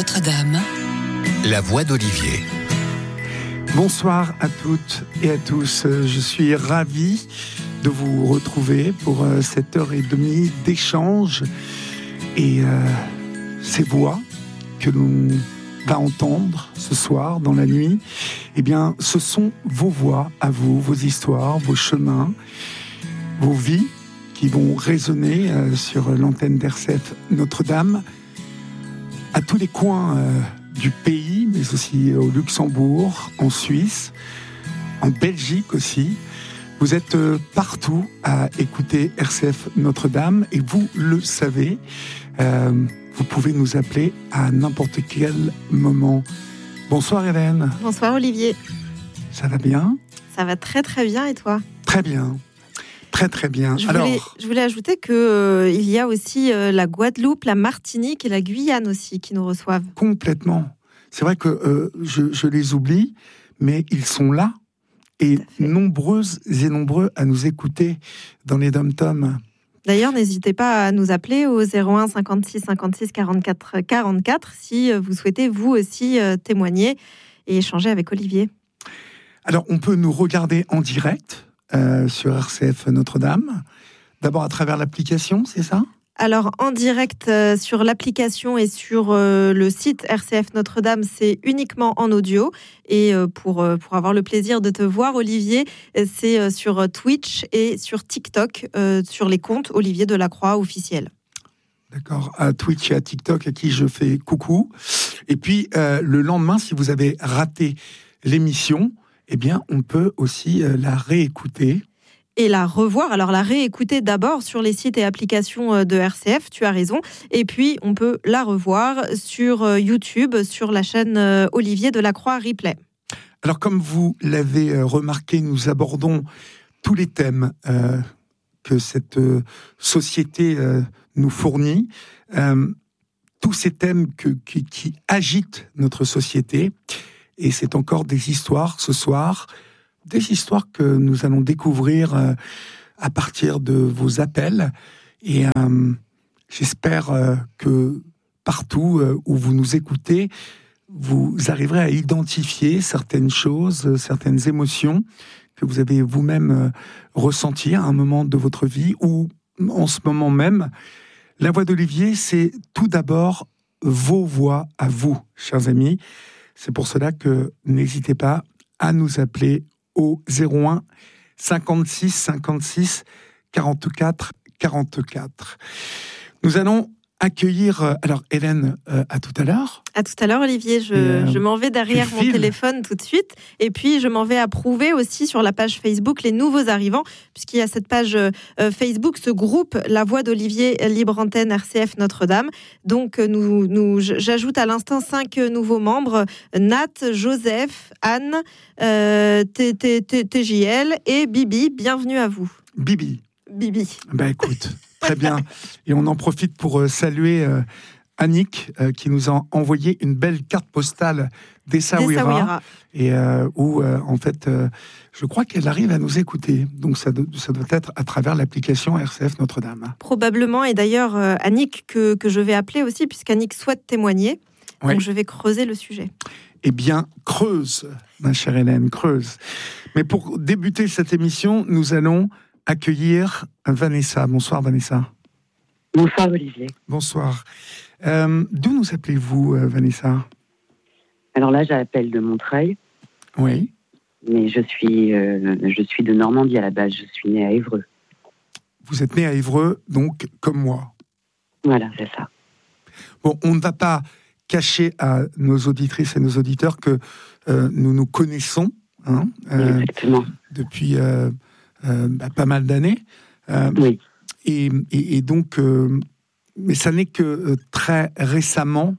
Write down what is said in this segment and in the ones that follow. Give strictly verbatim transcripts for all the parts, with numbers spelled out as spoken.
Notre-Dame, la voix d'Olivier. Bonsoir à toutes et à tous. Je suis ravi de vous retrouver pour cette heure et demie d'échange. Et euh, ces voix que l'on va entendre ce soir dans la nuit, eh bien, ce sont vos voix à vous, vos histoires, vos chemins, vos vies qui vont résonner euh, sur l'antenne d'R C F Notre-Dame, à tous les coins euh, du pays, mais aussi au Luxembourg, en Suisse, en Belgique aussi. Vous êtes euh, partout à écouter R C F Notre-Dame et vous le savez, euh, vous pouvez nous appeler à n'importe quel moment. Bonsoir Hélène. Bonsoir Olivier. Ça va bien ? Ça va très très bien et toi ? Très bien. Très très bien. Je, Alors, voulais, je voulais ajouter qu'il euh, y a aussi euh, la Guadeloupe, la Martinique et la Guyane aussi qui nous reçoivent. Complètement. C'est vrai que euh, je, je les oublie, mais ils sont là et nombreuses et nombreux à nous écouter dans les dom-toms. D'ailleurs, n'hésitez pas à nous appeler au zéro un cinquante-six cinquante-six quarante-quatre quarante-quatre si vous souhaitez vous aussi euh, témoigner et échanger avec Olivier. Alors, on peut nous regarder en direct Euh, sur R C F Notre-Dame, d'abord à travers l'application, c'est ça ? Alors, en direct euh, sur l'application et sur euh, le site R C F Notre-Dame, c'est uniquement en audio. Et euh, pour, euh, pour avoir le plaisir de te voir, Olivier, c'est euh, sur Twitch et sur TikTok, euh, sur les comptes Olivier Delacroix officiels. D'accord, à Twitch et à TikTok, à qui je fais coucou. Et puis, euh, le lendemain, si vous avez raté l'émission, eh bien, on peut aussi euh, la réécouter. Et la revoir. Alors, la réécouter d'abord sur les sites et applications de R C F, tu as raison. Et puis, on peut la revoir sur euh, YouTube, sur la chaîne euh, Olivier Delacroix Replay. Alors, comme vous l'avez euh, remarqué, nous abordons tous les thèmes euh, que cette euh, société euh, nous fournit. Euh, tous ces thèmes que, qui, qui agitent notre société. Et c'est encore des histoires ce soir, des histoires que nous allons découvrir euh, à partir de vos appels. Et euh, j'espère euh, que partout euh, où vous nous écoutez, vous arriverez à identifier certaines choses, certaines émotions que vous avez vous-même euh, ressenties à un moment de votre vie ou en ce moment même. La voix d'Olivier, c'est tout d'abord vos voix à vous, chers amis. C'est pour cela que n'hésitez pas à nous appeler au zéro un cinquante-six cinquante-six quarante-quatre quarante-quatre. Nous allons accueillir... Alors, Hélène, euh, à tout à l'heure. À tout à l'heure, Olivier. Je, euh, je m'en vais derrière mon téléphone tout de suite. Et puis, je m'en vais approuver aussi sur la page Facebook les nouveaux arrivants, puisqu'il y a cette page euh, Facebook, ce groupe La Voix d'Olivier, Libre Antenne, R C F Notre-Dame. Donc, nous, nous, j'ajoute à l'instant cinq nouveaux membres. Nat, Joseph, Anne, euh, T J L et Bibi. Bienvenue à vous. Bibi. Bibi. Ben écoute... Très bien. Et on en profite pour euh, saluer euh, Annick, euh, qui nous a envoyé une belle carte postale d'Essaouira. Et euh, où, euh, en fait, euh, je crois qu'elle arrive à nous écouter. Donc, ça, do- ça doit être à travers l'application R C F Notre-Dame. Probablement. Et d'ailleurs, euh, Annick, que, que je vais appeler aussi, puisqu'Annick souhaite témoigner. Oui. Donc, je vais creuser le sujet. Eh bien, creuse, ma chère Hélène, creuse. Mais pour débuter cette émission, nous allons accueillir Vanessa. Bonsoir Vanessa. Bonsoir Olivier. Bonsoir. Euh, d'où nous appelez-vous euh, Vanessa ? Alors là, j'appelle de Montreuil. Oui. Mais je suis, euh, je suis de Normandie à la base. Je suis née à Évreux. Vous êtes née à Évreux, donc comme moi. Voilà, c'est ça. Bon, on ne va pas cacher à nos auditrices et nos auditeurs que euh, nous nous connaissons hein, euh, Exactement. depuis... Euh, Euh, bah, pas mal d'années. Euh, oui. Et, et, et donc, euh, mais ça n'est que euh, très récemment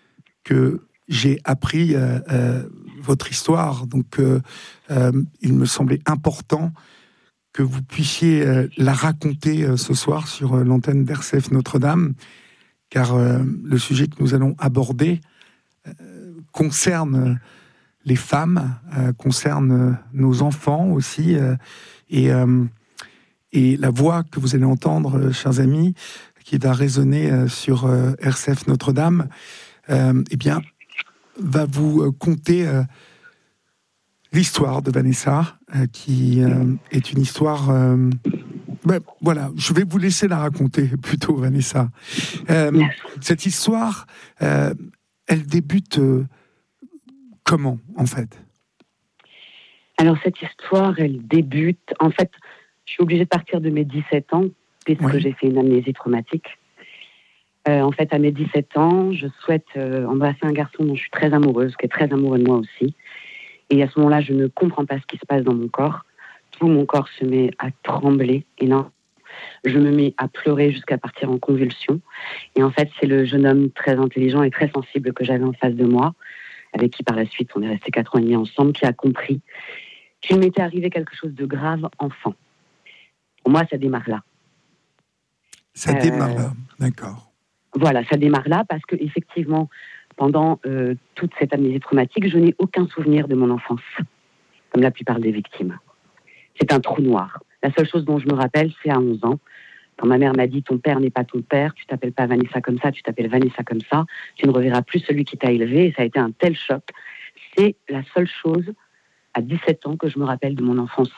que j'ai appris euh, euh, votre histoire. Donc, euh, euh, il me semblait important que vous puissiez euh, la raconter euh, ce soir sur euh, l'antenne d'R C F Notre-Dame, car euh, le sujet que nous allons aborder euh, concerne les femmes, euh, concerne nos enfants aussi. Euh, Et, euh, et la voix que vous allez entendre, euh, chers amis, qui va résonner euh, sur euh, R C F Notre-Dame, euh, eh bien, va vous euh, conter euh, l'histoire de Vanessa, euh, qui euh, est une histoire... Euh, ben, voilà, je vais vous laisser la raconter plutôt, Vanessa. Euh, cette histoire, euh, elle débute euh, comment, en fait ? Alors, cette histoire, elle débute... En fait, je suis obligée de partir de mes dix-sept ans, puisque oui. j'ai fait une amnésie traumatique. Euh, en fait, à mes dix-sept ans, je souhaite euh, embrasser un garçon dont je suis très amoureuse, qui est très amoureux de moi aussi. Et à ce moment-là, je ne comprends pas ce qui se passe dans mon corps. Tout mon corps se met à trembler énormément. Je me mets à pleurer jusqu'à partir en convulsion. Et en fait, c'est le jeune homme très intelligent et très sensible que j'avais en face de moi, avec qui par la suite, on est resté quatre ans et demi ensemble, qui a compris qu'il m'était arrivé quelque chose de grave enfant. Pour moi, ça démarre là. Ça euh, démarre là, d'accord. Voilà, ça démarre là parce qu'effectivement, pendant euh, toute cette amnésie traumatique, je n'ai aucun souvenir de mon enfance, comme la plupart des victimes. C'est un trou noir. La seule chose dont je me rappelle, c'est à onze ans, quand ma mère m'a dit « ton père n'est pas ton père, tu t'appelles pas Vanessa comme ça, tu t'appelles Vanessa comme ça, tu ne reverras plus celui qui t'a élevé ». Et ça a été un tel choc. C'est la seule chose, à dix-sept ans, que je me rappelle de mon enfance.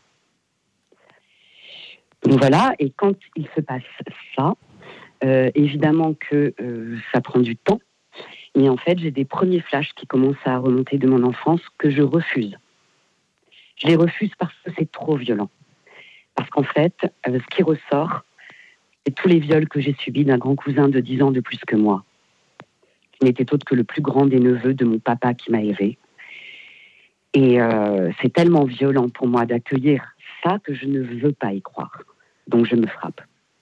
Donc voilà, et quand il se passe ça, euh, évidemment que euh, ça prend du temps, mais en fait, j'ai des premiers flashs qui commencent à remonter de mon enfance que je refuse. Je les refuse parce que c'est trop violent. Parce qu'en fait, euh, ce qui ressort, c'est tous les viols que j'ai subis d'un grand cousin de dix ans de plus que moi, qui n'était autre que le plus grand des neveux de mon papa qui m'a élevée. Et euh, c'est tellement violent pour moi d'accueillir ça que je ne veux pas y croire. Donc je me frappe.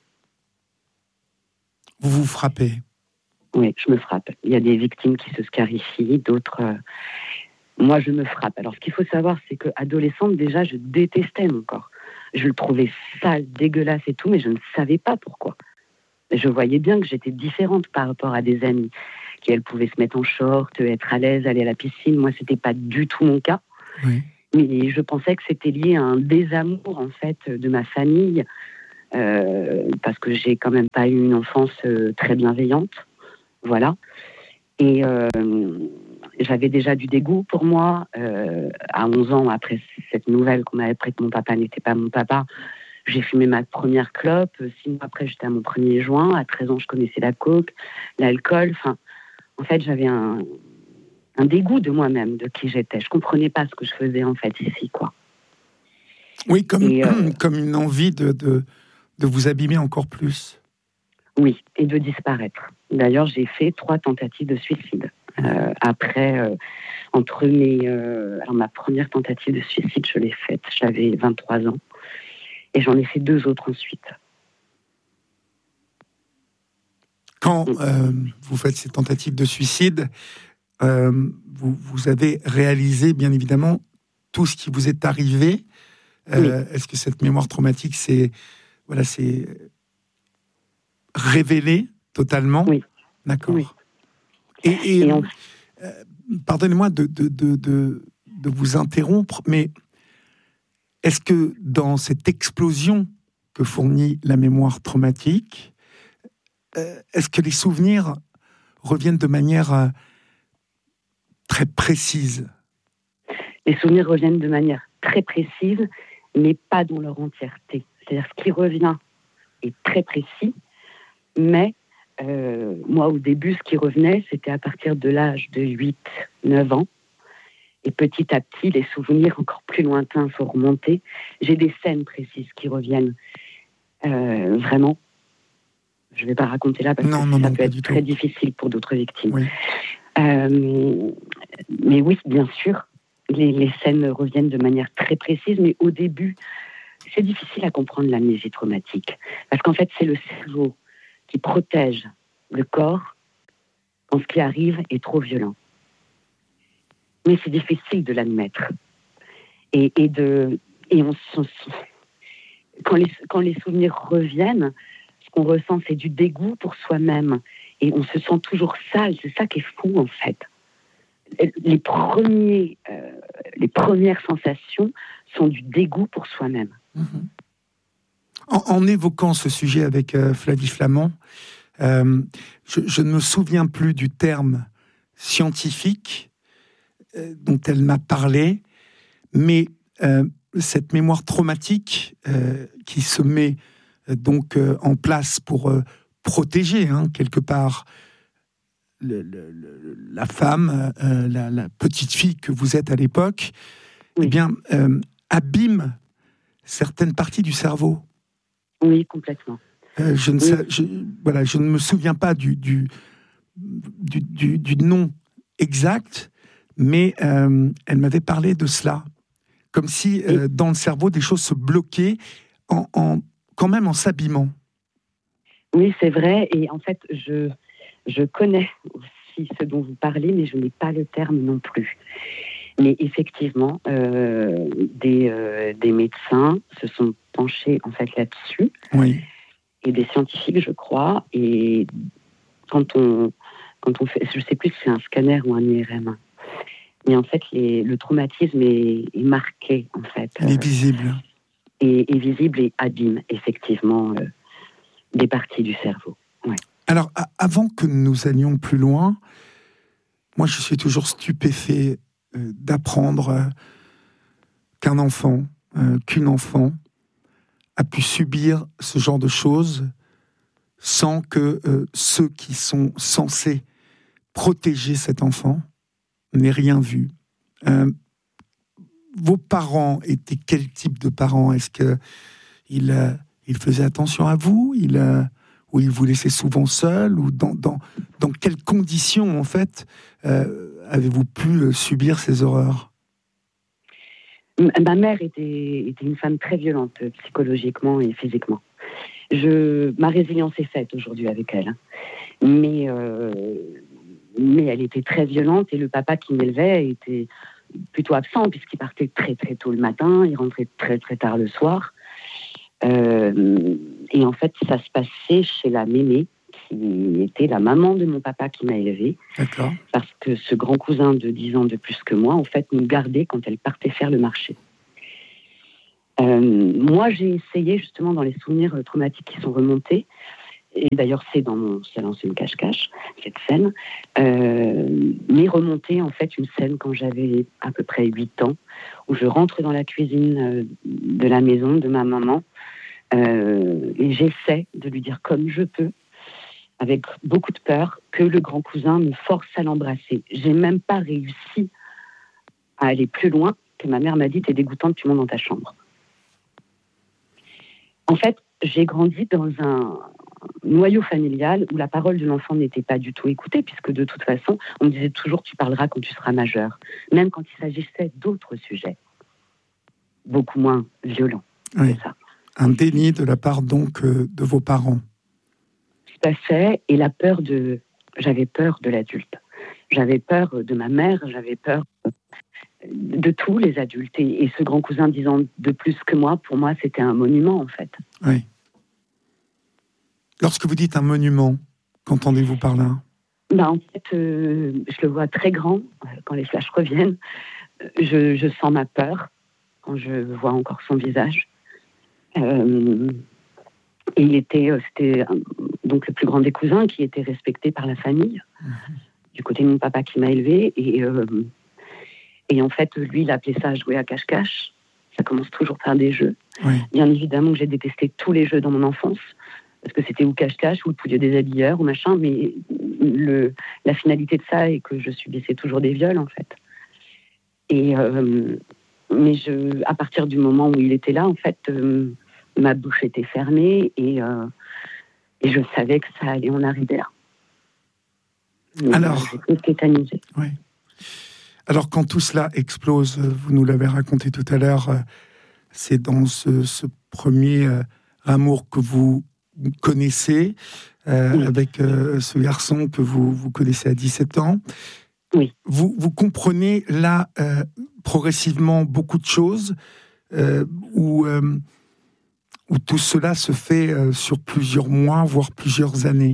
Vous vous frappez ? Oui, je me frappe. Il y a des victimes qui se scarifient, d'autres... Euh... Moi, je me frappe. Alors, ce qu'il faut savoir, c'est qu'adolescente, déjà, je détestais mon corps. Je le trouvais sale, dégueulasse et tout, mais je ne savais pas pourquoi. Je voyais bien que j'étais différente par rapport à des amies qui, elles, pouvaient se mettre en short, être à l'aise, aller à la piscine. Moi, c'était pas du tout mon cas. Oui. Mais je pensais que c'était lié à un désamour, en fait, de ma famille, euh, parce que j'ai quand même pas eu une enfance euh, très bienveillante. Voilà. Et euh, j'avais déjà du dégoût pour moi. Euh, à onze ans, après cette nouvelle qu'on m'avait appris que mon papa n'était pas mon papa, j'ai fumé ma première clope. Six mois après, j'étais à mon premier joint. À treize ans, je connaissais la coke, l'alcool. Enfin, en fait, j'avais un, un dégoût de moi-même, de qui j'étais. Je comprenais pas ce que je faisais, en fait, ici, quoi. Oui, comme, Et, euh, comme une envie de, de, de vous abîmer encore plus. Oui, et de disparaître. D'ailleurs, j'ai fait trois tentatives de suicide. Euh, après, euh, entre mes... Euh, alors, ma première tentative de suicide, je l'ai faite, j'avais vingt-trois ans. Et j'en ai fait deux autres ensuite. Quand euh, vous faites ces tentatives de suicide, euh, vous, vous avez réalisé, bien évidemment, tout ce qui vous est arrivé. Euh, oui. Est-ce que cette mémoire traumatique s'est... Voilà, c'est... révélé totalement. Oui. D'accord. Oui. Et, et, et on... euh, pardonnez-moi de, de, de, de, de vous interrompre, mais est-ce que dans cette explosion que fournit la mémoire traumatique, euh, est-ce que les souvenirs reviennent de manière euh, très précise ? Les souvenirs reviennent de manière très précise, mais pas dans leur entièreté. C'est-à-dire ce qui revient est très précis, mais euh, moi, au début, ce qui revenait, c'était à partir de l'âge de huit neuf ans. Et petit à petit, les souvenirs encore plus lointains sont remontés. J'ai des scènes précises qui reviennent euh, vraiment. Je ne vais pas raconter là parce non, que non, ça non, peut être très tout. difficile pour d'autres victimes. Oui. Euh, mais oui, bien sûr, les, les scènes reviennent de manière très précise, mais au début, c'est difficile à comprendre l'amnésie traumatique. Parce qu'en fait, c'est le cerveau qui protège le corps quand ce qui arrive est trop violent. Mais c'est difficile de l'admettre. Et, et, de, et on, quand, les, quand les souvenirs reviennent, ce qu'on ressent, c'est du dégoût pour soi-même. Et on se sent toujours sale. C'est ça qui est fou, en fait. Les, premiers, euh, les premières sensations sont du dégoût pour soi-même. Mmh. En, en évoquant ce sujet avec euh, Flavie Flament, Euh, je, je ne me souviens plus du terme scientifique euh, dont elle m'a parlé, mais euh, cette mémoire traumatique euh, qui se met euh, donc euh, en place pour euh, protéger, hein, quelque part, le, le, le, la femme, euh, la, la petite fille que vous êtes à l'époque, Oui. eh bien, euh, abîme certaines parties du cerveau. Oui, complètement. Euh, je, ne Oui. sais, je, voilà, je ne me souviens pas du, du, du, du, du nom exact, mais euh, elle m'avait parlé de cela. Comme si euh, dans le cerveau, des choses se bloquaient, en, en, quand même en s'abîmant. Oui, c'est vrai. Et en fait, je, je connais aussi ce dont vous parlez, mais je n'ai pas le terme non plus. Mais effectivement, euh, des, euh, des médecins se sont penchés en fait là-dessus, Oui. et des scientifiques, je crois. Et quand on, quand on fait, je ne sais plus si c'est un scanner ou un I R M, mais en fait, les, le traumatisme est, est marqué, en fait. Il est visible. Et, et visible et abîme, effectivement, euh, des parties du cerveau. Ouais. Alors, a- avant que nous allions plus loin, moi, je suis toujours stupéfait euh, d'apprendre euh, qu'un enfant, euh, qu'une enfant a pu subir ce genre de choses sans que euh, ceux qui sont censés protéger cet enfant n'aient rien vu. Euh, vos parents étaient quel type de parents? Est-ce qu'ils euh, ils faisaient attention à vous? Ils, euh, ou ils vous laissaient souvent seul? Ou dans, dans, dans quelles conditions, en fait, euh, avez-vous pu euh, subir ces horreurs? Ma mère était, était une femme très violente, euh, psychologiquement et physiquement. Je, ma résilience est faite aujourd'hui avec elle. Hein. Mais, euh, mais elle était très violente, et le papa qui m'élevait était plutôt absent, puisqu'il partait très très tôt le matin, il rentrait très très tard le soir. Euh, et en fait, ça se passait chez la mémé, qui était la maman de mon papa qui m'a élevée. D'accord. Parce que ce grand cousin de dix ans de plus que moi, en fait, nous gardait quand elle partait faire le marché. Euh, moi, j'ai essayé, justement, dans les souvenirs traumatiques qui sont remontés, et d'ailleurs, c'est dans mon salon, c'est une cache-cache, cette scène, euh, mais remonter, en fait, une scène quand j'avais à peu près huit ans, où je rentre dans la cuisine de la maison de ma maman, euh, et j'essaie de lui dire comme je peux, avec beaucoup de peur, que le grand cousin me force à l'embrasser. J'ai même pas réussi à aller plus loin, que ma mère m'a dit « T'es dégoûtante, tu montes dans ta chambre ». En fait, j'ai grandi dans un noyau familial où la parole de l'enfant n'était pas du tout écoutée, puisque de toute façon, on me disait toujours « Tu parleras quand tu seras majeur », même quand il s'agissait d'autres sujets, beaucoup moins violents. Oui. C'est ça. Un déni de la part, donc, euh, de vos parents. Tout à fait, et la peur de... J'avais peur de l'adulte. J'avais peur de ma mère, j'avais peur de tous les adultes. Et, et ce grand cousin disant de plus que moi, pour moi, c'était un monument, en fait. Oui. Lorsque vous dites un monument, qu'entendez-vous par là? Bah, en fait, euh, je le vois très grand, euh, quand les flashs reviennent. Je, je sens ma peur quand je vois encore son visage. Euh, et il était, euh, c'était euh, donc le plus grand des cousins, qui était respecté par la famille, mmh. du côté de mon papa qui m'a élevé. Et, euh, et en fait, lui, il appelait ça jouer à cache-cache. Ça commence toujours par des jeux. Oui. Bien évidemment que j'ai détesté tous les jeux dans mon enfance, parce que c'était ou cache-cache, ou le pouilleux des habilleurs, ou machin, mais le, la finalité de ça est que je subissais toujours des viols, en fait. Et, euh, mais je, à partir du moment où il était là, en fait, euh, ma bouche était fermée, et, euh, et je savais que ça allait en arriver là. Mais Alors, j'étais tétanisée. Oui. Alors, quand tout cela explose, vous nous l'avez raconté tout à l'heure, c'est dans ce, ce premier euh, amour que vous connaissez, euh, oui. avec euh, ce garçon que vous, vous connaissez à dix-sept ans. Oui. Vous, vous comprenez là, euh, progressivement, beaucoup de choses, euh, où, euh, où tout cela se fait euh, sur plusieurs mois, voire plusieurs années.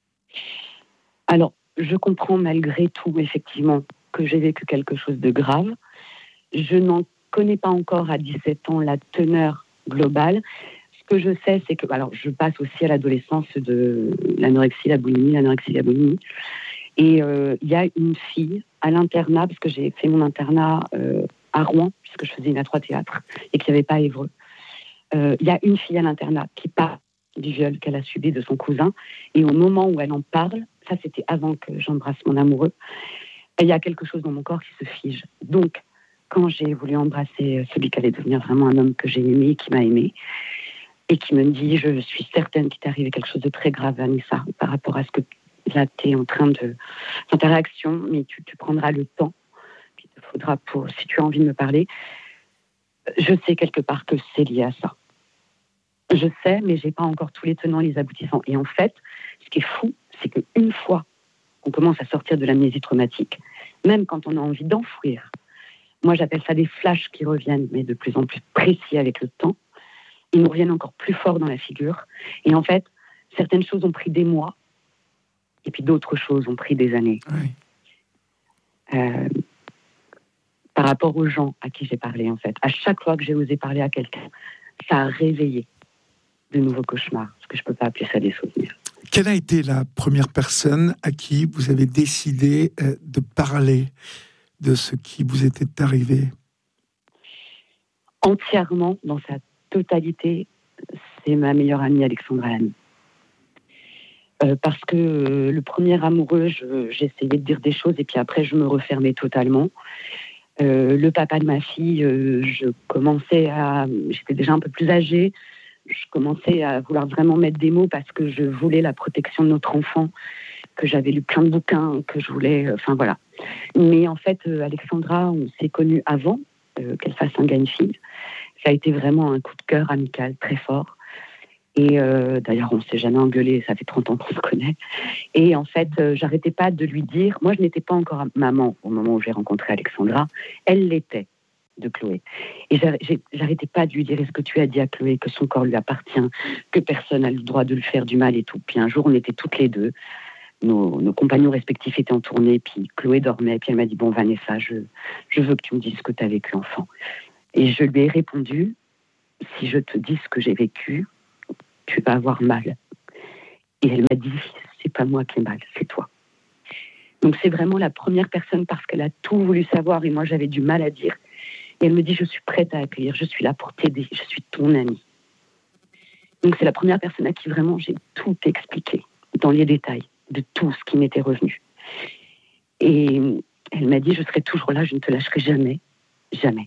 Alors, je comprends malgré tout, effectivement, que j'ai vécu quelque chose de grave. Je n'en connais pas encore à dix-sept ans la teneur globale. Ce que je sais, c'est que, alors, je passe aussi à l'adolescence de l'anorexie, la boulimie, l'anorexie, la boulimie. Et il euh, y a une fille à l'internat, parce que j'ai fait mon internat euh, à Rouen, puisque je faisais une A trois théâtre, et qu'il n'y avait pas à Évreux. Il euh, y a une fille à l'internat qui parle du viol qu'elle a subi de son cousin. Et au moment où elle en parle, ça c'était avant que j'embrasse mon amoureux, il y a quelque chose dans mon corps qui se fige. Donc, quand j'ai voulu embrasser celui qui allait devenir vraiment un homme que j'ai aimé, qui m'a aimé, et qui me dit, je suis certaine qu'il t'est arrivé quelque chose de très grave, Vanessa, par rapport à ce que là, tu es en train de... Dans ta réaction, mais tu, tu prendras le temps qu'il te faudra pour... Si tu as envie de me parler, je sais quelque part que c'est lié à ça. Je sais, mais je n'ai pas encore tous les tenants et les aboutissants. Et en fait, ce qui est fou, c'est qu'une fois qu'on commence à sortir de l'amnésie traumatique, même quand on a envie d'enfouir, moi j'appelle ça des flashs qui reviennent, mais de plus en plus précis avec le temps, ils nous reviennent encore plus fort dans la figure. Et en fait, certaines choses ont pris des mois, et puis d'autres choses ont pris des années. Oui. Euh, par rapport aux gens à qui j'ai parlé, en fait. À chaque fois que j'ai osé parler à quelqu'un, ça a réveillé de nouveaux cauchemars, parce que je ne peux pas appeler ça des souvenirs. Quelle a été la première personne à qui vous avez décidé euh, de parler de ce qui vous était arrivé? Entièrement, dans sa totalité, c'est ma meilleure amie Alexandra Lamy. Euh, parce que euh, le premier amoureux, je, j'essayais de dire des choses et puis après je me refermais totalement. Euh, le papa de ma fille, euh, je commençais à... J'étais déjà un peu plus âgée. Je commençais à vouloir vraiment mettre des mots parce que je voulais la protection de notre enfant, que j'avais lu plein de bouquins, que je voulais... Enfin, voilà. Mais en fait, euh, Alexandra, on s'est connus avant euh, qu'elle fasse un gagne-fille. Ça a été vraiment un coup de cœur amical très fort. Et euh, d'ailleurs, on ne s'est jamais engueulé, ça fait trente ans qu'on se connaît. Et en fait, euh, j'arrêtais pas de lui dire... Moi, je n'étais pas encore maman au moment où j'ai rencontré Alexandra. Elle l'était, de Chloé. Et j'arrêtais pas de lui dire, est-ce que tu as dit à Chloé que son corps lui appartient, que personne n'a le droit de lui faire du mal et tout. Puis un jour, on était toutes les deux. Nos, nos compagnons respectifs étaient en tournée, puis Chloé dormait. Puis elle m'a dit, bon, Vanessa, je, je veux que tu me dises ce que tu as vécu, enfant. Et je lui ai répondu, si je te dis ce que j'ai vécu, tu vas avoir mal. Et elle m'a dit, c'est pas moi qui ai mal, c'est toi. Donc c'est vraiment la première personne parce qu'elle a tout voulu savoir et moi j'avais du mal à dire. Et elle me dit, je suis prête à accueillir, je suis là pour t'aider, je suis ton amie. Donc c'est la première personne à qui vraiment j'ai tout expliqué, dans les détails, de tout ce qui m'était revenu. Et elle m'a dit, je serai toujours là, je ne te lâcherai jamais, jamais.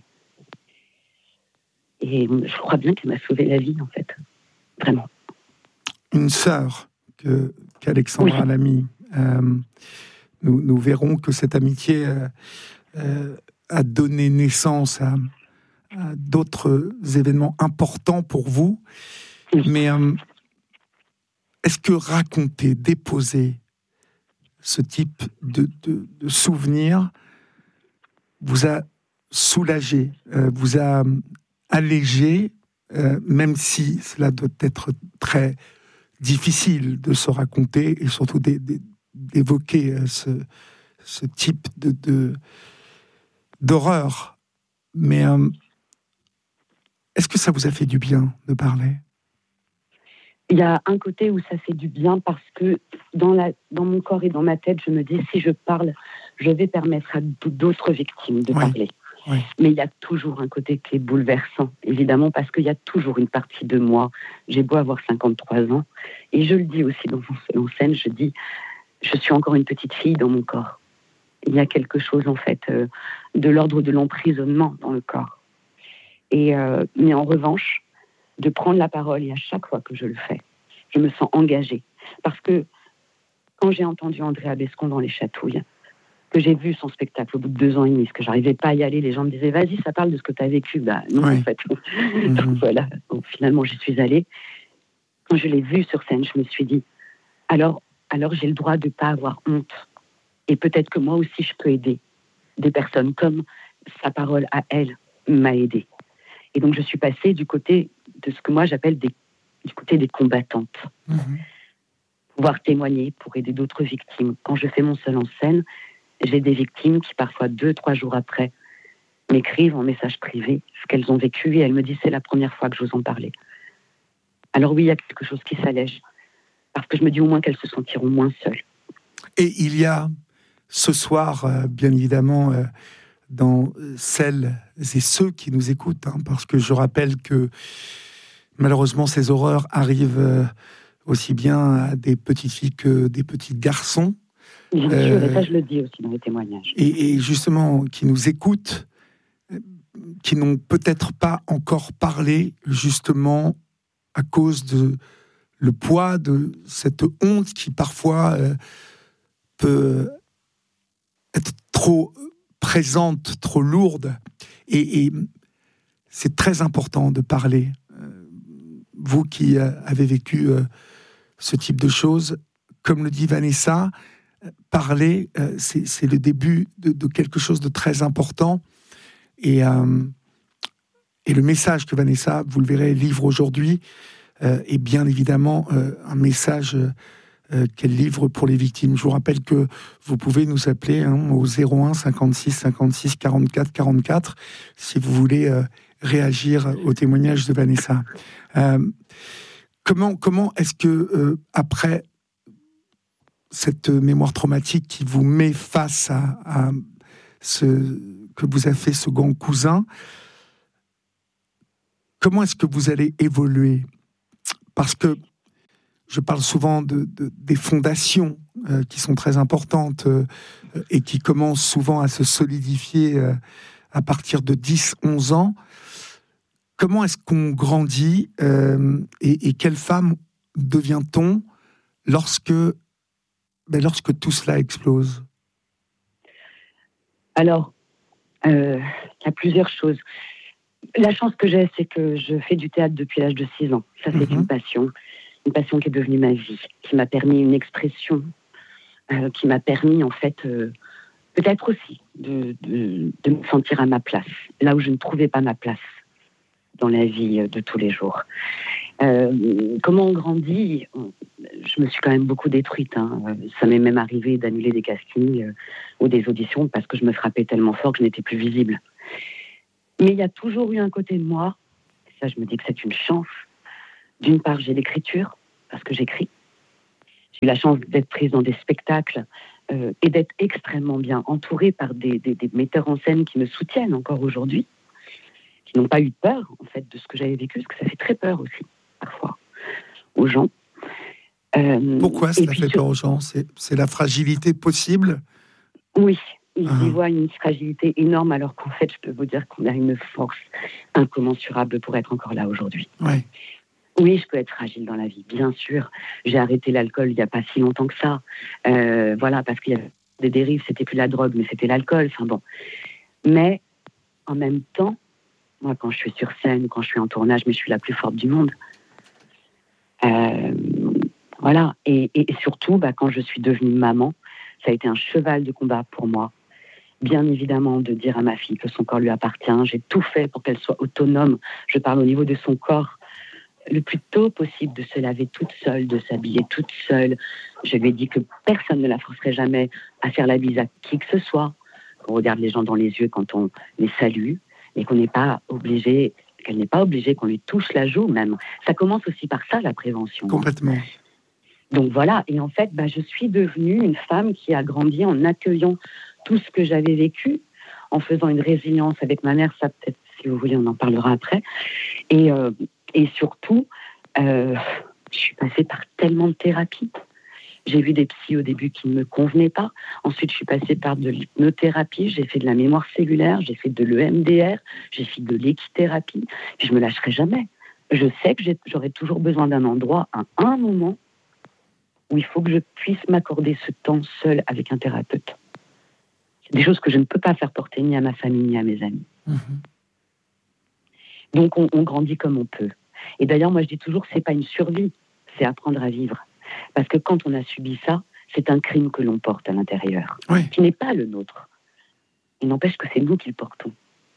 Et je crois bien qu'elle m'a sauvé la vie, en fait. Vraiment. Une sœur que, qu'Alexandra oui. Lamy. Euh, nous, nous verrons que cette amitié euh, euh, a donné naissance à, à d'autres événements importants pour vous. Oui. Mais euh, est-ce que raconter, déposer ce type de, de, de souvenirs vous a soulagé, euh, vous a allégé, euh, même si cela doit être très difficile de se raconter et surtout d'é- d'é- d'évoquer euh, ce, ce type de, de, d'horreur. Mais euh, est-ce que ça vous a fait du bien de parler ? Il y a un côté où ça fait du bien parce que dans, la, dans mon corps et dans ma tête, je me dis, si je parle, je vais permettre à d'autres victimes de Oui. parler. Oui. Mais il y a toujours un côté qui est bouleversant, évidemment, parce qu'il y a toujours une partie de moi. J'ai beau avoir cinquante-trois ans, et je le dis aussi dans mon scène, je dis, je suis encore une petite fille dans mon corps. Il y a quelque chose, en fait, euh, de l'ordre de l'emprisonnement dans le corps. Et, euh, mais en revanche, de prendre la parole, et à chaque fois que je le fais, je me sens engagée. Parce que quand j'ai entendu Andrea Bescon dans Les Chatouilles, que j'ai vu son spectacle au bout de deux ans et demi, parce que j'arrivais pas à y aller, les gens me disaient, vas-y, ça parle de ce que tu as vécu. Bah non, Oui. en fait. Mm-hmm. Donc voilà, donc, finalement, j'y suis allée. Quand je l'ai vu sur scène, je me suis dit, alors, alors j'ai le droit de pas avoir honte. Et peut-être que moi aussi, je peux aider des personnes comme sa parole à elle m'a aidée. Et donc, je suis passée du côté de ce que moi, j'appelle des, du côté des combattantes. Mm-hmm. Pouvoir témoigner pour aider d'autres victimes. Quand je fais mon seul en scène, j'ai des victimes qui, parfois, deux, trois jours après, m'écrivent en message privé ce qu'elles ont vécu et elles me disent, c'est la première fois que j'ose en parler. Alors oui, il y a quelque chose qui s'allège. Parce que je me dis au moins qu'elles se sentiront moins seules. Et il y a ce soir, euh, bien évidemment, euh, dans celles et ceux qui nous écoutent, hein, parce que je rappelle que malheureusement ces horreurs arrivent euh, aussi bien à des petites filles que des petits garçons. Bien euh, sûr, et ça je le dis aussi dans les témoignages. Et, et justement, qui nous écoutent, qui n'ont peut-être pas encore parlé, justement, à cause de le poids de cette honte qui parfois euh, peut être trop présente, trop lourde. Et, et c'est très important de parler. Euh, vous qui euh, avez vécu euh, ce type de choses, comme le dit Vanessa, euh, parler, euh, c'est, c'est le début de, de quelque chose de très important. Et, euh, et le message que Vanessa, vous le verrez, livre aujourd'hui, euh, est bien évidemment euh, un message euh, qu'elle livre pour les victimes. Je vous rappelle que vous pouvez nous appeler hein, au zéro un cinquante-six cinquante-six quarante-quatre quarante-quatre si vous voulez euh, réagir au témoignage de Vanessa. Euh, comment, comment est-ce que, euh, après cette mémoire traumatique qui vous met face à, à ce que vous a fait ce grand cousin, comment est-ce que vous allez évoluer ? Parce que je parle souvent de, de, des fondations euh, qui sont très importantes euh, et qui commencent souvent à se solidifier euh, à partir de dix onze ans. Comment est-ce qu'on grandit euh, et, et quelle femme devient-on lorsque, ben, lorsque tout cela explose ? Alors, euh, il y a plusieurs choses. La chance que j'ai, c'est que je fais du théâtre depuis l'âge de six ans. Ça, c'est mmh. une passion. Une passion qui est devenue ma vie, qui m'a permis une expression, euh, qui m'a permis, en fait, euh, peut-être aussi de, de, de me sentir à ma place, là où je ne trouvais pas ma place dans la vie de tous les jours. Euh, comment on grandit ? Je me suis quand même beaucoup détruite. Hein. Ça m'est même arrivé d'annuler des castings euh, ou des auditions parce que je me frappais tellement fort que je n'étais plus visible. Mais il y a toujours eu un côté de moi, ça je me dis que c'est une chance. D'une part, j'ai l'écriture, parce que j'écris. J'ai eu la chance d'être prise dans des spectacles euh, et d'être extrêmement bien entourée par des, des, des metteurs en scène qui me soutiennent encore aujourd'hui, qui n'ont pas eu peur, en fait, de ce que j'avais vécu, parce que ça fait très peur aussi, parfois, aux gens. Euh, Pourquoi cela fait sur... peur aux gens ? c'est, c'est la fragilité possible ? Oui, ils ah. y voient une fragilité énorme, alors qu'en fait, je peux vous dire qu'on a une force incommensurable pour être encore là aujourd'hui. Ouais. Oui, je peux être fragile dans la vie, bien sûr. J'ai arrêté l'alcool il n'y a pas si longtemps que ça. Euh, voilà, parce qu'il y avait des dérives, c'était plus la drogue, mais c'était l'alcool. Enfin bon. Mais, en même temps, moi, quand je suis sur scène, quand je suis en tournage, mais je suis la plus forte du monde. Euh, voilà. Et, et, et surtout, bah, quand je suis devenue maman, ça a été un cheval de combat pour moi. Bien évidemment, de dire à ma fille que son corps lui appartient. J'ai tout fait pour qu'elle soit autonome. Je parle au niveau de son corps. Le plus tôt possible, de se laver toute seule, de s'habiller toute seule. Je lui ai dit que personne ne la forcerait jamais à faire la bise à qui que ce soit. Qu'on regarde les gens dans les yeux quand on les salue et qu'on n'est pas obligé, qu'elle n'est pas obligée qu'on lui touche la joue même. Ça commence aussi par ça, la prévention. Complètement. Hein. Donc voilà, et en fait, bah, je suis devenue une femme qui a grandi en accueillant tout ce que j'avais vécu, en faisant une résilience avec ma mère, ça peut-être, si vous voulez, on en parlera après. Et... Euh, Et surtout, euh, je suis passée par tellement de thérapies. J'ai vu des psys au début qui ne me convenaient pas. Ensuite, je suis passée par de l'hypnothérapie. J'ai fait de la mémoire cellulaire. J'ai fait de l'E M D R. J'ai fait de l'équithérapie. Puis je ne me lâcherai jamais. Je sais que j'ai, j'aurai toujours besoin d'un endroit, à un moment, où il faut que je puisse m'accorder ce temps seul avec un thérapeute. C'est des choses que je ne peux pas faire porter ni à ma famille, ni à mes amis. Mmh. Donc, on, on grandit comme on peut. Et d'ailleurs, moi, je dis toujours, c'est pas une survie, c'est apprendre à vivre. Parce que quand on a subi ça, c'est un crime que l'on porte à l'intérieur, oui. qui n'est pas le nôtre. Il n'empêche que c'est nous qui le portons.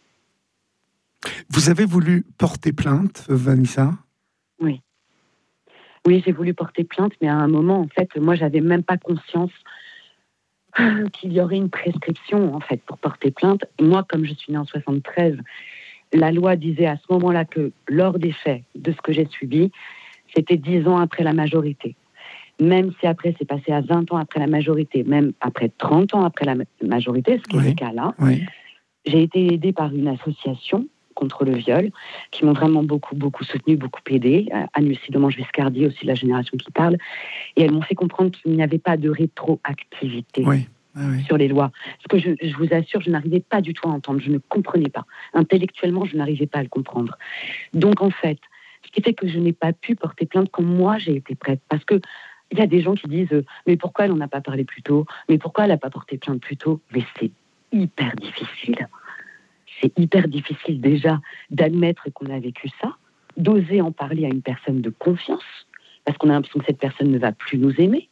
Vous avez voulu porter plainte, Vanessa ? Oui. Oui, j'ai voulu porter plainte, mais à un moment, en fait, moi, j'avais même pas conscience qu'il y aurait une prescription, en fait, pour porter plainte. Moi, comme je suis née en soixante-treize, la loi disait à ce moment-là que, lors des faits de ce que j'ai subi, c'était dix ans après la majorité. Même si après, c'est passé à vingt ans après la majorité, même après trente ans après la majorité, ce qui oui. est le cas là, oui. j'ai été aidée par une association contre le viol, qui m'ont vraiment beaucoup, beaucoup soutenue, beaucoup aidée. Anne-Lucie Demange-Viscardi, aussi de la génération qui parle. Et elles m'ont fait comprendre qu'il n'y avait pas de rétroactivité oui. Ah oui. sur les lois. Ce que je, je vous assure, je n'arrivais pas du tout à entendre. Je ne comprenais pas. Intellectuellement, je n'arrivais pas à le comprendre. Donc, en fait, ce qui fait que je n'ai pas pu porter plainte quand moi, j'ai été prête. Parce que il y a des gens qui disent « Mais pourquoi elle n'en a pas parlé plus tôt ? Mais pourquoi elle n'a pas porté plainte plus tôt ?» Mais c'est hyper difficile. C'est hyper difficile déjà d'admettre qu'on a vécu ça, d'oser en parler à une personne de confiance, parce qu'on a l'impression que cette personne ne va plus nous aimer.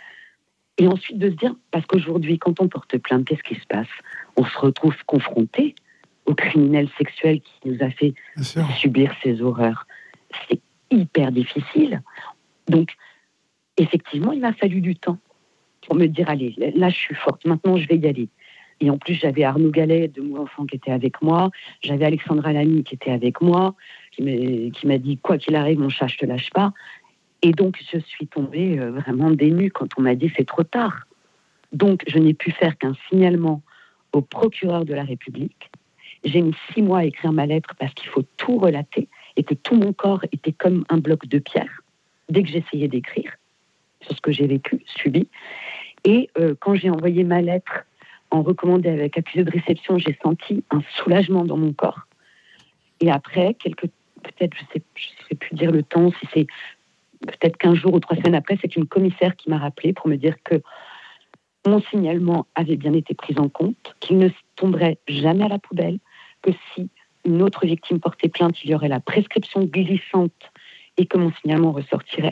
Et ensuite de se dire, parce qu'aujourd'hui, quand on porte plainte, qu'est-ce qui se passe ? On se retrouve confronté au criminel sexuel qui nous a fait subir ces horreurs. C'est hyper difficile. Donc, effectivement, il m'a fallu du temps pour me dire, allez, là, je suis forte, maintenant, je vais y aller. Et en plus, j'avais Arnaud Gallet de Mon Enfant qui était avec moi, j'avais Alexandra Lamy qui était avec moi, qui m'a, qui m'a dit, quoi qu'il arrive, mon chat, je te lâche pas. Et donc, je suis tombée euh, vraiment dénue quand on m'a dit, c'est trop tard. Donc, je n'ai pu faire qu'un signalement au procureur de la République. J'ai mis six mois à écrire ma lettre parce qu'il faut tout relater et que tout mon corps était comme un bloc de pierre dès que j'essayais d'écrire sur ce que j'ai vécu, subi. Et euh, quand j'ai envoyé ma lettre en recommandé avec accusé de réception, j'ai senti un soulagement dans mon corps. Et après, quelques, peut-être, je sais, je ne sais plus dire le temps, si c'est peut-être quinze jours ou trois semaines après, c'est une commissaire qui m'a rappelé pour me dire que mon signalement avait bien été pris en compte, qu'il ne tomberait jamais à la poubelle, que si une autre victime portait plainte, il y aurait la prescription glissante et que mon signalement ressortirait.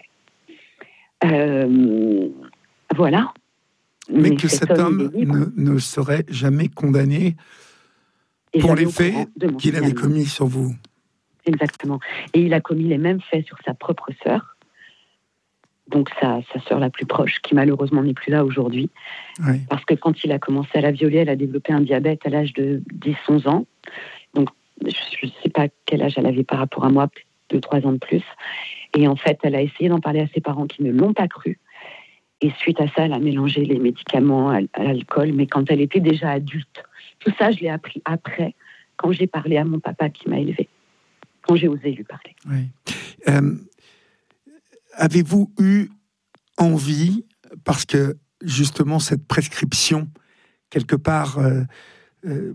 Euh, voilà. Mais, Mais que cet, cet homme, homme ne, ne serait jamais condamné et pour les faits qu'il avait commis sur vous. Exactement. Et il a commis les mêmes faits sur sa propre sœur, donc sa, sa sœur la plus proche, qui malheureusement n'est plus là aujourd'hui. Oui. Parce que quand il a commencé à la violer, elle a développé un diabète à l'âge de dix à onze ans. Donc je ne sais pas quel âge elle avait par rapport à moi, peut-être deux trois ans de plus. Et en fait, elle a essayé d'en parler à ses parents qui ne l'ont pas cru. Et suite à ça, elle a mélangé les médicaments à l'alcool, mais quand elle était déjà adulte. Tout ça, je l'ai appris après, quand j'ai parlé à mon papa qui m'a élevée, quand j'ai osé lui parler. Oui. Euh, avez-vous eu envie, parce que justement cette prescription, quelque part, euh, euh,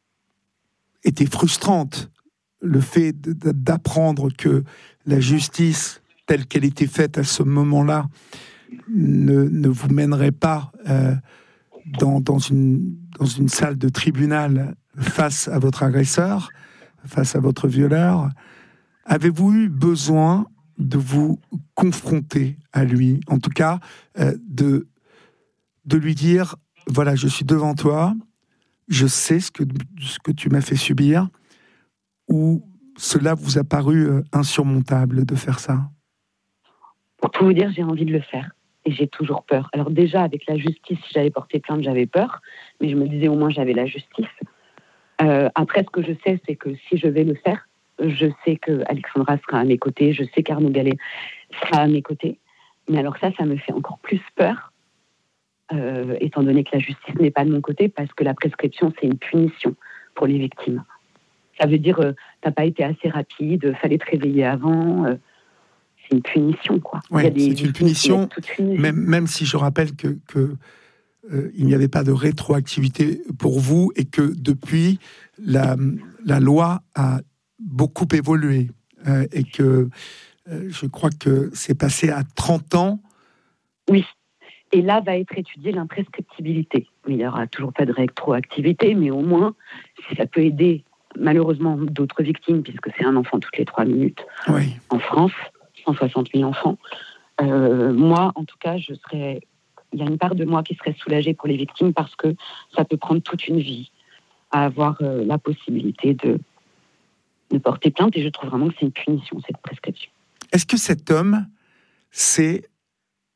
était frustrante, le fait de, de, d'apprendre que la justice, telle qu'elle était faite à ce moment-là, Ne, ne vous mènerait pas euh, dans, dans, une, dans une salle de tribunal face à votre agresseur, face à votre violeur. Avez-vous eu besoin de vous confronter à lui, en tout cas euh, de, de lui dire, voilà, je suis devant toi, je sais ce que, ce que tu m'as fait subir, ou cela vous a paru euh, insurmontable de faire ça? Pour tout vous dire, j'ai envie de le faire. Et j'ai toujours peur. Alors déjà, avec la justice, si j'avais porté plainte, j'avais peur. Mais je me disais, au moins, j'avais la justice. Euh, après, ce que je sais, c'est que si je vais le faire, je sais qu'Alexandra sera à mes côtés, je sais qu'Arnaud Gallet sera à mes côtés. Mais alors ça, ça me fait encore plus peur, euh, étant donné que la justice n'est pas de mon côté, parce que la prescription, c'est une punition pour les victimes. Ça veut dire, euh, t'as pas été assez rapide, fallait te réveiller avant... Euh, c'est une punition, quoi. Oui, c'est une punition, même, même si je rappelle que, que euh, il n'y avait pas de rétroactivité pour vous et que depuis, la, la loi a beaucoup évolué euh, et que euh, je crois que c'est passé à trente ans. Oui, et là va être étudiée l'imprescriptibilité. Il n'y aura toujours pas de rétroactivité, mais au moins, si ça peut aider malheureusement d'autres victimes, puisque c'est un enfant toutes les trois minutes oui. en France, cent soixante mille enfants. Euh, moi, en tout cas, je serais... il y a une part de moi qui serait soulagée pour les victimes parce que ça peut prendre toute une vie à avoir euh, la possibilité de, de porter plainte. Et je trouve vraiment que c'est une punition, cette prescription. Est-ce que cet homme sait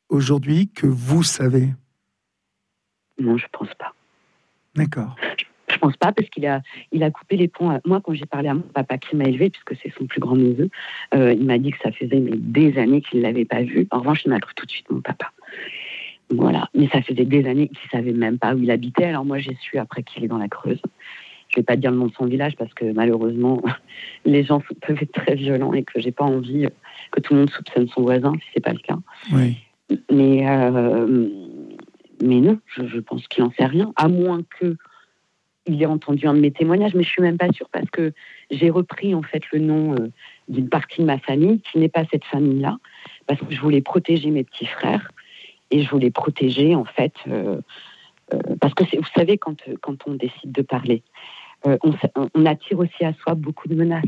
aujourd'hui que vous savez ? Non, je pense pas. D'accord. Je Je pense pas, parce qu'il a, il a coupé les ponts. À... Moi, quand j'ai parlé à mon papa qui m'a élevé, puisque c'est son plus grand neveu, euh, il m'a dit que ça faisait mais, des années qu'il ne l'avait pas vu. En revanche, il m'a cru tout de suite, mon papa. Voilà. Mais ça faisait des années qu'il ne savait même pas où il habitait. Alors moi, j'ai su après qu'il est dans la Creuse. Je ne vais pas dire le nom de son village, parce que malheureusement, les gens peuvent être très violents et que j'ai pas envie que tout le monde soupçonne son voisin, si c'est pas le cas. Oui. Mais, euh, mais non, je, je pense qu'il n'en sait rien, à moins que il ait entendu un de mes témoignages, mais je suis même pas sûre, parce que j'ai repris en fait le nom euh, d'une partie de ma famille qui n'est pas cette famille-là, parce que je voulais protéger mes petits frères et je voulais protéger en fait, euh, euh, parce que c'est, vous savez, quand quand on décide de parler, euh, on, on attire aussi à soi beaucoup de menaces.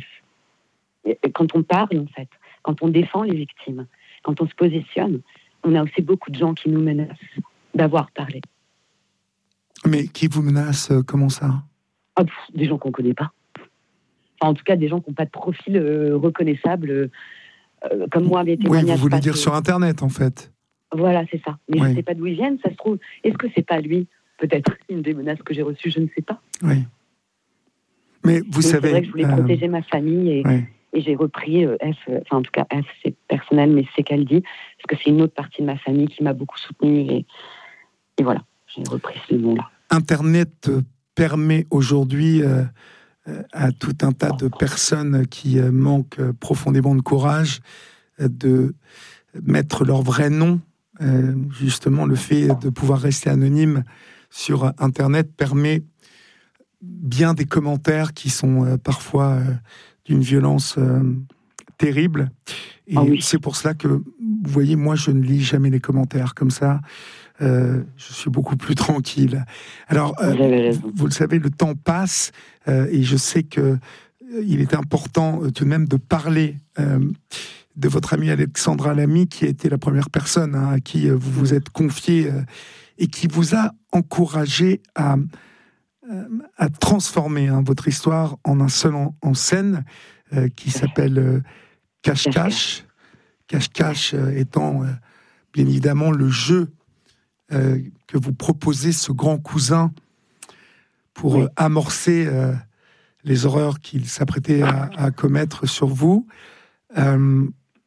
Et quand on parle en fait, quand on défend les victimes, quand on se positionne, on a aussi beaucoup de gens qui nous menacent d'avoir parlé. Mais qui vous menace, euh, comment ça? Ah, pff, des gens qu'on ne connaît pas. Enfin, en tout cas, des gens qui n'ont pas de profil euh, reconnaissable, euh, comme moi, mes témoignages. Oui, vous voulez passés. dire sur Internet, en fait. Voilà, c'est ça. Mais oui. je ne sais pas d'où ils viennent, ça se trouve. Est-ce que c'est pas lui? Peut-être une des menaces que j'ai reçues, je ne sais pas. Oui. Mais vous Mais savez... C'est vrai que je voulais euh... protéger ma famille et... Oui. Et j'ai repris euh, F, enfin en tout cas F, c'est personnel, mais c'est qu'elle dit, parce que c'est une autre partie de ma famille qui m'a beaucoup soutenue, et, et voilà, j'ai repris ce nom-là. Internet permet aujourd'hui euh, à tout un tas de personnes qui euh, manquent profondément de courage euh, de mettre leur vrai nom. Euh, justement, le fait de pouvoir rester anonyme sur Internet permet bien des commentaires qui sont euh, parfois... Euh, d'une violence euh, terrible. Et ah oui. C'est pour cela que, vous voyez, moi, je ne lis jamais les commentaires comme ça. Euh, je suis beaucoup plus tranquille. Alors, euh, vous, vous le savez, le temps passe euh, et je sais que euh, il est important euh, tout de même de parler euh, de votre amie Alexandra Lamy, qui a été la première personne hein, à qui euh, vous vous êtes confié euh, et qui vous a encouragé à à transformer hein, votre histoire en un seul en, en scène euh, qui s'appelle euh, Cache-Cache. Cache-Cache euh, étant euh, bien évidemment le jeu euh, que vous proposez, ce grand cousin, pour oui. euh, amorcer euh, les horreurs qu'il s'apprêtait à, à commettre sur vous. Euh,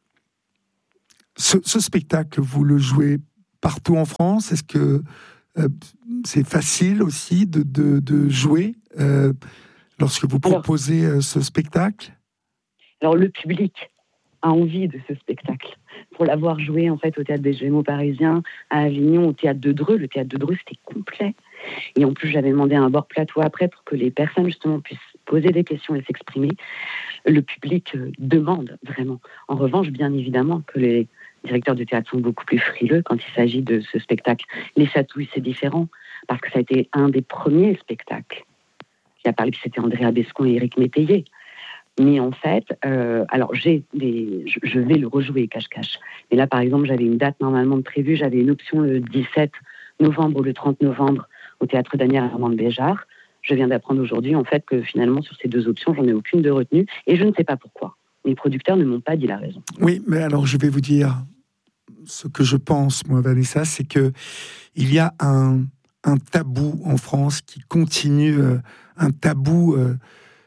ce, ce spectacle, vous le jouez partout en France? Est-ce que Euh, c'est facile aussi de, de, de jouer euh, lorsque vous proposez alors, euh, ce spectacle? Alors, le public a envie de ce spectacle. Pour l'avoir joué en fait au Théâtre des Gémeaux Parisiens, à Avignon, au Théâtre de Dreux, le Théâtre de Dreux, c'était complet. Et en plus, j'avais demandé un bord plateau après pour que les personnes, justement, puissent poser des questions et s'exprimer. Le public euh, demande, vraiment. En revanche, bien évidemment que les directeurs de théâtre sont beaucoup plus frileux quand il s'agit de ce spectacle. Les Chatouilles, c'est différent, parce que ça a été un des premiers spectacles qui a parlé, puis c'était Andrea Bescon et Éric Métayer. Mais en fait, euh, alors j'ai des, je, je vais le rejouer Cache-Cache. Mais là, par exemple, j'avais une date normalement prévue, j'avais une option le dix-sept novembre ou le trente novembre au Théâtre Daniel Armand Béjart. Je viens d'apprendre aujourd'hui, en fait, que finalement, sur ces deux options, j'en ai aucune de retenue, et je ne sais pas pourquoi. Les producteurs ne m'ont pas dit la raison. Oui, mais alors je vais vous dire ce que je pense, moi, Vanessa, c'est que il y a un, un tabou en France qui continue, euh, un tabou euh,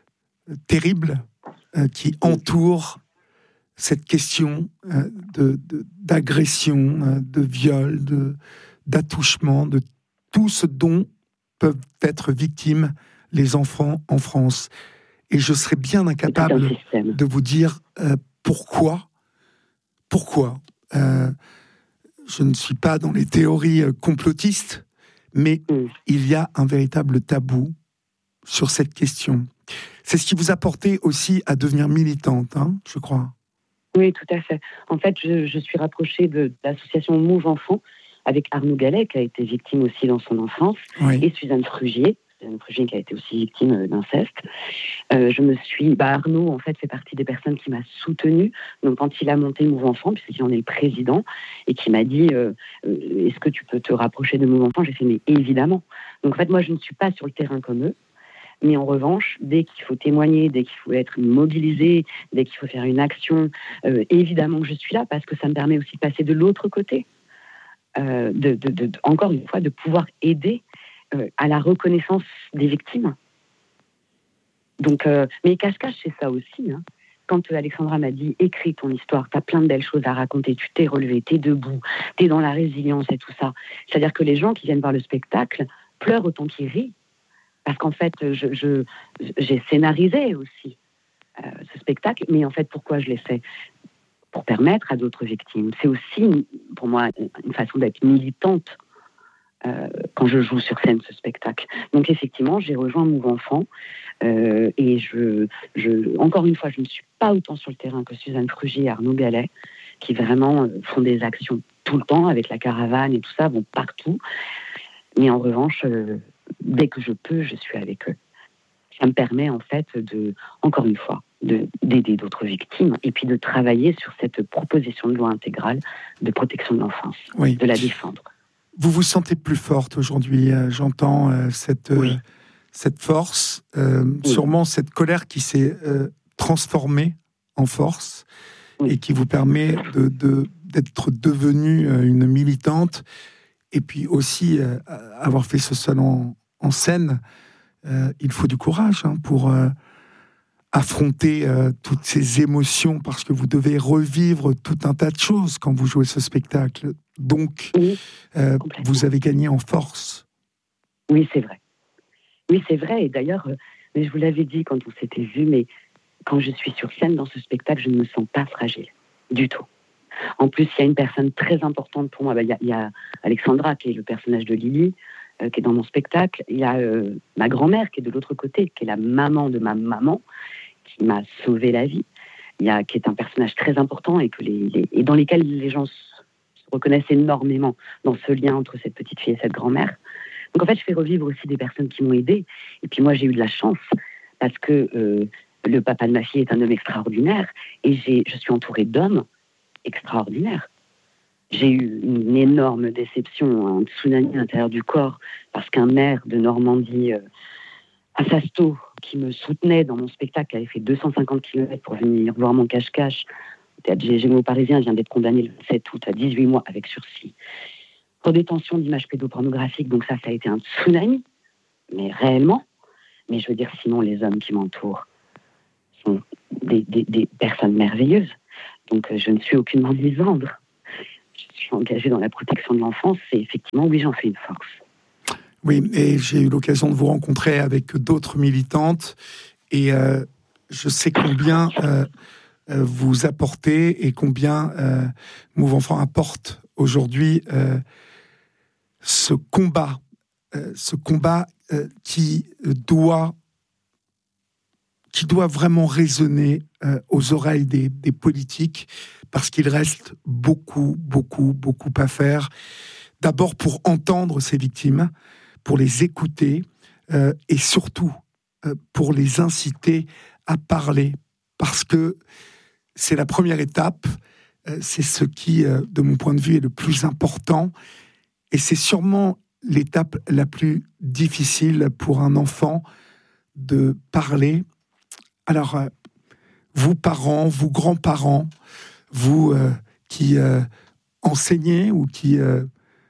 terrible euh, qui entoure cette question euh, de, de, d'agression, euh, de viol, de, d'attouchement, de tout ce dont peuvent être victimes les enfants en France. Et je serais bien incapable de vous dire euh, pourquoi. Pourquoi euh, je ne suis pas dans les théories euh, complotistes, mais mm. il y a un véritable tabou sur cette question. C'est ce qui vous a porté aussi à devenir militante, hein, je crois. Oui, tout à fait. En fait, je, je suis rapprochée de, de l'association Move Enfants avec Arnaud Gallet, qui a été victime aussi dans son enfance, oui. et Suzanne Frugier, Suzanne Frugier qui a été aussi victime d'inceste. Euh, je me suis... Bah, Arnaud, en fait, fait partie des personnes qui m'a soutenue. Donc, quand il a monté Move Enfants, puisqu'il en est le président, et qui m'a dit euh, euh, « Est-ce que tu peux te rapprocher de Move Enfants ?» J'ai fait « Mais évidemment !» Donc, en fait, moi, je ne suis pas sur le terrain comme eux. Mais en revanche, dès qu'il faut témoigner, dès qu'il faut être mobilisé, dès qu'il faut faire une action, euh, évidemment que je suis là, parce que ça me permet aussi de passer de l'autre côté. Euh, de, de, de, de, encore une fois, de pouvoir aider euh, à la reconnaissance des victimes. Donc, euh, mais cache-cache, c'est ça aussi. Hein. Quand euh, Alexandra m'a dit, écris ton histoire, t'as plein de belles choses à raconter, tu t'es relevé, t'es debout, t'es dans la résilience et tout ça. C'est-à-dire que les gens qui viennent voir le spectacle pleurent autant qu'ils rient. Parce qu'en fait, je, je, j'ai scénarisé aussi euh, ce spectacle, mais en fait, pourquoi je l'ai fait ? Pour permettre à d'autres victimes. C'est aussi, pour moi, une façon d'être militante euh, quand je joue sur scène ce spectacle. Donc effectivement, j'ai rejoint Move Enfant euh, et je, je, encore une fois, je ne suis pas autant sur le terrain que Suzanne Frugy et Arnaud Gallet, qui vraiment euh, font des actions tout le temps avec la caravane et tout ça, vont partout. Mais en revanche, euh, dès que je peux, je suis avec eux. Ça me permet en fait de, encore une fois, de, d'aider d'autres victimes et puis de travailler sur cette proposition de loi intégrale de protection de l'enfance, oui. de la défendre. Vous vous sentez plus forte aujourd'hui, euh, j'entends euh, cette, euh, oui. cette force, euh, oui. sûrement cette colère qui s'est euh, transformée en force oui. et qui vous permet de, de, d'être devenue euh, une militante et puis aussi euh, avoir fait ce salon en scène. Euh, il faut du courage hein, pour euh, affronter euh, toutes ces émotions parce que vous devez revivre tout un tas de choses quand vous jouez ce spectacle. Donc, oui, euh, vous avez gagné en force. Oui, c'est vrai. Oui, c'est vrai. Et d'ailleurs, euh, mais je vous l'avais dit quand on s'était vu, mais quand je suis sur scène dans ce spectacle, je ne me sens pas fragile du tout. En plus, il y a une personne très importante pour moi. Ben, il y a, il y a Alexandra, qui est le personnage de Lily, euh, qui est dans mon spectacle. Il y a euh, ma grand-mère, qui est de l'autre côté, qui est la maman de ma maman, qui m'a sauvé la vie. Il y a, qui est un personnage très important et, que les, les, et dans lesquels les gens se reconnaissent énormément dans ce lien entre cette petite fille et cette grand-mère. Donc en fait, je fais revivre aussi des personnes qui m'ont aidée. Et puis moi, j'ai eu de la chance parce que euh, le papa de ma fille est un homme extraordinaire et j'ai, je suis entourée d'hommes extraordinaires. J'ai eu une énorme déception, un tsunami à l'intérieur du corps, parce qu'un maire de Normandie, euh, à Sasto, qui me soutenait dans mon spectacle, qui avait fait deux cent cinquante kilomètres pour venir voir mon cache-cache, le théâtre Gémeaux parisien, vient d'être condamné le sept août à dix-huit mois avec sursis pour détention d'images pédopornographiques. Donc ça, ça a été un tsunami, mais réellement. Mais je veux dire, sinon, les hommes qui m'entourent sont des, des, des personnes merveilleuses. Donc je ne suis aucunement misandre. Je suis engagée dans la protection de l'enfance et effectivement, oui, j'en fais une force. Oui, et j'ai eu l'occasion de vous rencontrer avec d'autres militantes et euh, je sais combien euh, euh, vous apportez et combien euh, Move Enfant apporte aujourd'hui euh, ce combat, euh, ce combat euh, qui doit qui doit vraiment résonner euh, aux oreilles des, des politiques, parce qu'il reste beaucoup, beaucoup, beaucoup à faire. D'abord pour entendre ces victimes, pour les écouter, euh, et surtout euh, pour les inciter à parler, parce que c'est la première étape, euh, c'est ce qui, euh, de mon point de vue, est le plus important, et c'est sûrement l'étape la plus difficile pour un enfant de parler. Alors, euh, vous parents, vous grands-parents, vous euh, qui euh, enseignez ou qui, euh,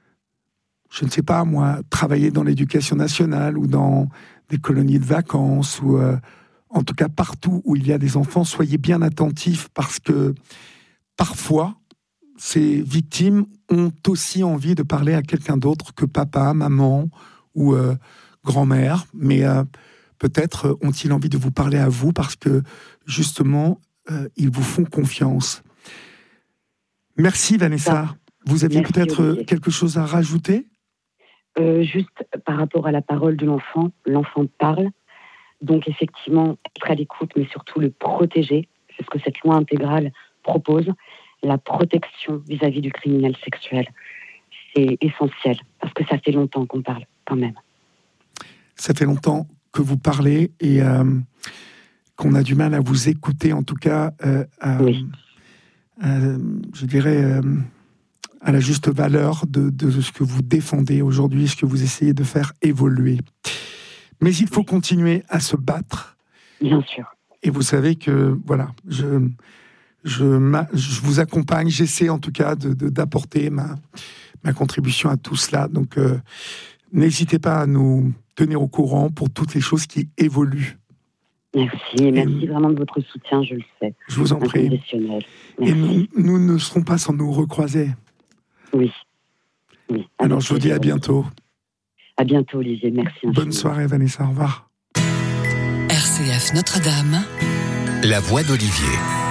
je ne sais pas moi, travaillez dans l'éducation nationale ou dans des colonies de vacances ou euh, en tout cas partout où il y a des enfants, soyez bien attentifs parce que parfois, ces victimes ont aussi envie de parler à quelqu'un d'autre que papa, maman ou euh, grand-mère, mais euh, peut-être ont-ils envie de vous parler à vous parce que, justement, euh, ils vous font confiance. Merci, Vanessa. Vous aviez Merci, peut-être Olivier. Quelque chose à rajouter ? euh, Juste par rapport à la parole de l'enfant, l'enfant parle. Donc, effectivement, être à l'écoute, mais surtout le protéger. C'est ce que cette loi intégrale propose. La protection vis-à-vis du criminel sexuel. C'est essentiel, parce que ça fait longtemps qu'on parle, quand même. Ça fait longtemps que vous parlez et euh, qu'on a du mal à vous écouter, en tout cas, euh, à, oui. à, je dirais, euh, à la juste valeur de, de ce que vous défendez aujourd'hui, ce que vous essayez de faire évoluer. Mais il faut oui. continuer à se battre. Bien sûr. Et vous savez que, voilà, je, je, je vous accompagne, j'essaie en tout cas de, de, d'apporter ma, ma contribution à tout cela. Donc, euh, n'hésitez pas à nous tenir au courant pour toutes les choses qui évoluent. Merci, et merci et vraiment de votre soutien, je le sais. Je vous en prie. Et nous, nous ne serons pas sans nous recroiser. Oui. oui. Alors je vous dis à bientôt. À bientôt, Olivier, merci. Bonne infiniment. Soirée, Vanessa, au revoir. R C F Notre-Dame, la voix d'Olivier.